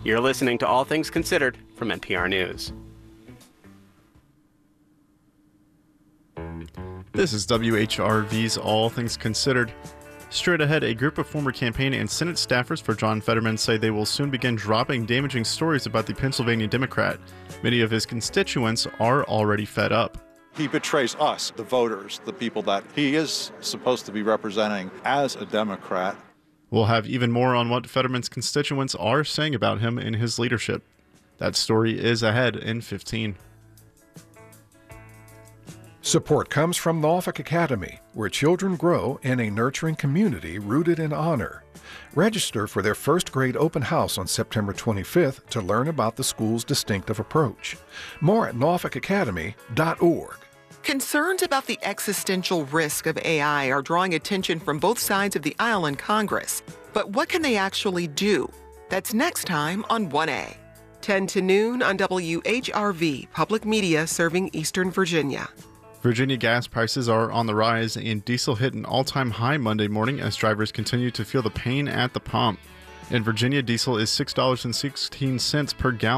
You're listening to All Things Considered from NPR News. This is WHRV's All Things Considered. Straight ahead, a group of former campaign and Senate staffers for John Fetterman say they will soon begin dropping damaging stories about the Pennsylvania Democrat. Many of his constituents are already fed up. He betrays us, the voters, the people that he is supposed to be representing as a Democrat. We'll have even more on what Fetterman's constituents are saying about him in his leadership. That story is ahead in 15. Support comes from Norfolk Academy, where children grow in a nurturing community rooted in honor. Register for their first grade open house on September 25th to learn about the school's distinctive approach. More at norfolkacademy.org. Concerns about the existential risk of AI are drawing attention from both sides of the aisle in Congress. But what can they actually do? That's next time on 1A. 10 to noon on WHRV, public media serving Eastern Virginia. Virginia gas prices are on the rise, and diesel hit an all-time high Monday morning as drivers continue to feel the pain at the pump. In Virginia, diesel is $6.16 per gallon.